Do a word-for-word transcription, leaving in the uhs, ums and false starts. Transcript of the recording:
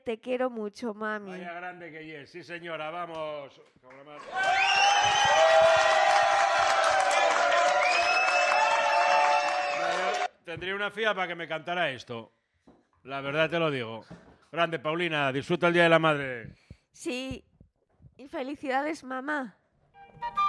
te quiero mucho, mami. Vaya grande que es, sí señora, vamos. Tendría una fía para que me cantara esto. La verdad te lo digo. Grande, Paulina, disfruta el Día de la Madre. Sí, y felicidades, mamá.